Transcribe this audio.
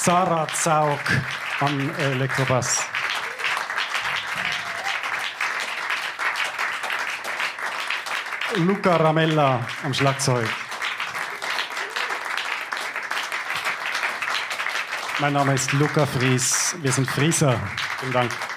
Sarah Zaug am Elektrobass. Luca Ramella am Schlagzeug. Mein Name ist Luca Fries. Wir sind Frieser. Vielen Dank.